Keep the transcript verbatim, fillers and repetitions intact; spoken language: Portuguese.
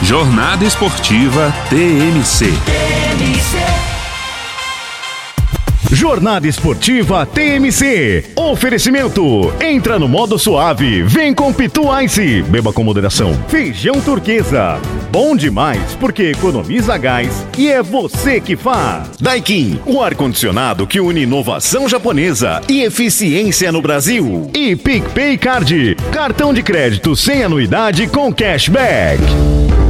Jornada Esportiva T M C. Jornada Esportiva T M C. Oferecimento. Entra no modo suave. Vem com Pitu Ice. Beba com moderação. Feijão Turquesa. Bom demais porque economiza gás e é você que faz. Daikin, o ar-condicionado que une inovação japonesa e eficiência no Brasil. E PicPay Card, cartão de crédito sem anuidade com cashback.